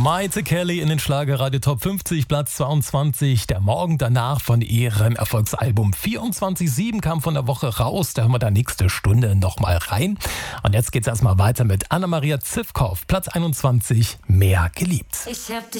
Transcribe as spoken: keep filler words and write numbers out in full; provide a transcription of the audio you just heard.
Maite Kelly in den Schlagerradio Top fünfzig, Platz zweiundzwanzig. Der Morgen danach von ihrem Erfolgsalbum vierundzwanzig sieben kam von der Woche raus. Da hören wir da nächste Stunde nochmal rein. Und jetzt geht's erstmal weiter mit Anna-Maria Zivkow, Platz einundzwanzig, Mehr geliebt. Ich hab dich